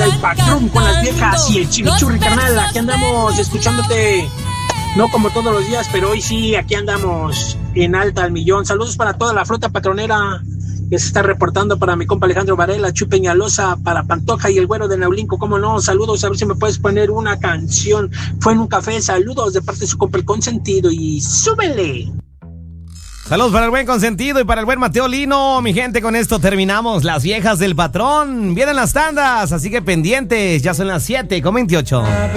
el patrón con las viejas y el chimichurri, carnal. Aquí andamos escuchándote, no como todos los días, pero hoy sí, aquí andamos en alta al millón. Saludos para toda la flota patronera que se está reportando, para mi compa Alejandro Varela, Chu Peñalosa, para Pantoja y el güero de Neulinco, cómo no. Saludos, a ver si me puedes poner una canción. Fue en un café, saludos de parte de su compa el consentido y súbele. Saludos para el buen consentido y para el buen Mateo Lino. Mi gente, con esto terminamos Las Viejas del Patrón. Vienen las tandas, así que pendientes. Ya son las 7:28.